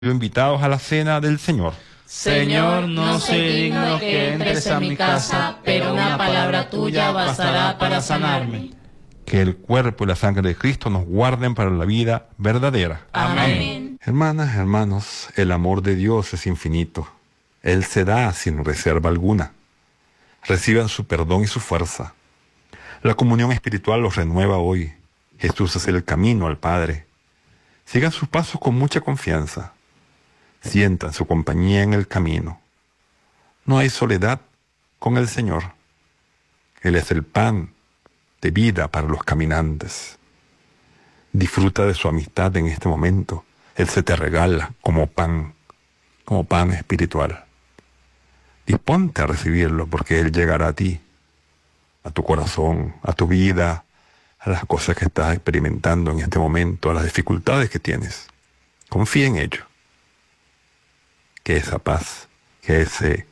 invitados a la cena del Señor. Señor, no soy digno que entres a mi casa, pero una palabra tuya bastará para sanarme. Que el cuerpo y la sangre de Cristo nos guarden para la vida verdadera. Amén. Hermanas, hermanos, el amor de Dios es infinito. Él se da sin reserva alguna. Reciban su perdón y su fuerza. La comunión espiritual los renueva hoy. Jesús es el camino al Padre. Sigan sus pasos con mucha confianza. Sientan su compañía en el camino. No hay soledad con el Señor. Él es el pan de vida para los caminantes. Disfruta de su amistad en este momento. Él se te regala como pan espiritual. Disponte a recibirlo porque Él llegará a ti, a tu corazón, a tu vida, a las cosas que estás experimentando en este momento, a las dificultades que tienes. Confía en ello. Que esa paz, que ese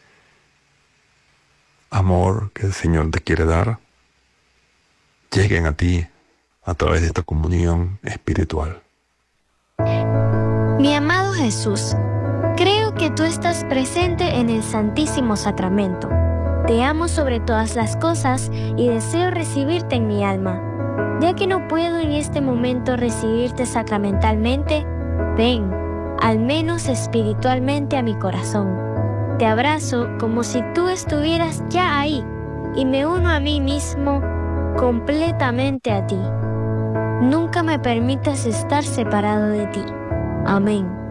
amor que el Señor te quiere dar, lleguen a ti a través de esta comunión espiritual. Mi amado Jesús, creo que tú estás presente en el Santísimo Sacramento. Te amo sobre todas las cosas y deseo recibirte en mi alma. Ya que no puedo en este momento recibirte sacramentalmente, ven, al menos espiritualmente, a mi corazón. Te abrazo como si tú estuvieras ya ahí y me uno a mí mismo completamente a ti. Nunca me permitas estar separado de ti. Amén.